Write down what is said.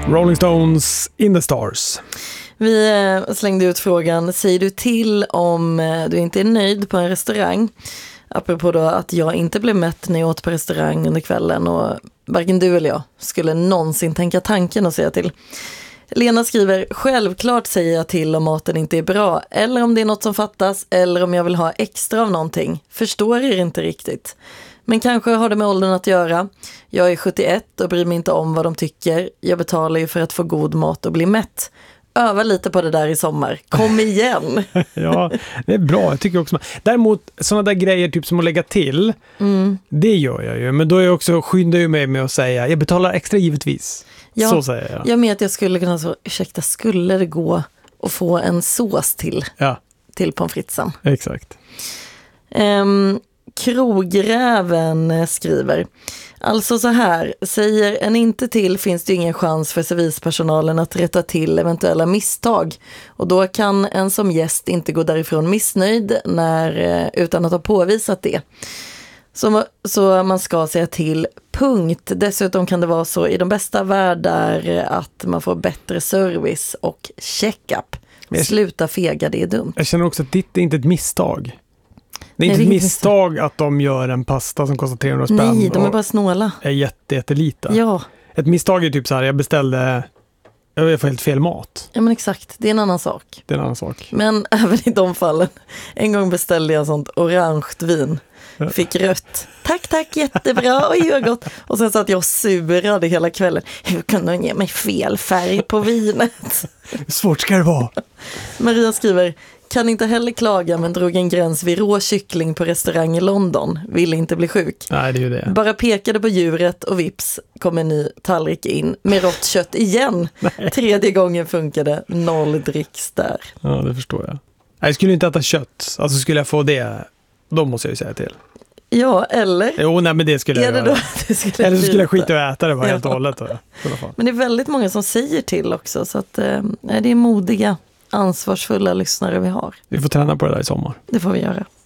Rolling Stones, In the Stars. Vi slängde ut frågan, säger du till om du inte är nöjd på en restaurang? Apropå då att jag inte blev mätt när jag åt på restaurang under kvällen och varken du eller jag skulle någonsin tänka tanken att säga till. Lena skriver, självklart säger jag till om maten inte är bra eller om det är något som fattas eller om jag vill ha extra av någonting. Förstår er inte riktigt. Men kanske har det med åldern att göra. Jag är 71 och bryr mig inte om vad de tycker. Jag betalar ju för att få god mat och bli mätt. Öva lite på det där i sommar. Kom igen! Ja, det är bra. Jag tycker också. Däremot, sådana där grejer typ som att lägga till, det gör jag ju. Men då är jag också, skyndar ju mig med att säga, jag betalar extra givetvis. Ja, så säger jag. Jag med att jag skulle kunna så, ursäkta, skulle det gå att få en sås till pommes fritesen? Exakt. Krogräven skriver, alltså så här, säger en inte till finns det ingen chans för servispersonalen att rätta till eventuella misstag och då kan en som gäst inte gå därifrån missnöjd utan att ha påvisat det. Så man ska säga till, punkt. Dessutom kan det vara så i de bästa världar att man får bättre service och check-up. Sluta fega, det är dumt. Jag känner också att det är inte ett misstag. Det är inte ett misstag att de gör en pasta som kostar 300 spänn. Nej, de är bara snåla. Är jättelita. Ja. Ett misstag är typ så här, jag får helt fel mat. Ja men exakt, det är en annan sak. Det är en annan sak. Men även i de fallen. En gång beställde jag sånt orange vin. Fick rött. Tack, jättebra. Oj, vad gott. Och sen satt jag och surade hela kvällen. Hur kan de ge mig fel färg på vinet? Hur svårt ska det vara? Maria skriver, kan inte heller klaga men drog en gräns vid rå kyckling på restaurang i London. Ville inte bli sjuk. Nej, det är ju det. Bara pekade på djuret och vips kom en ny tallrik in med rått kött igen. Nej. 3:e gången funkade, 0 dricks där. Ja, det förstår jag. Jag skulle inte äta kött. Alltså skulle jag få det, då måste jag ju säga till. Ja, eller? Jo, nej men det skulle jag göra. Eller så skulle jag skita och äta det bara helt och hållet. Men det är väldigt många som säger till också. Så att, det är modiga, ansvarsfulla lyssnare vi har. Vi får träna på det där i sommar. Det får vi göra.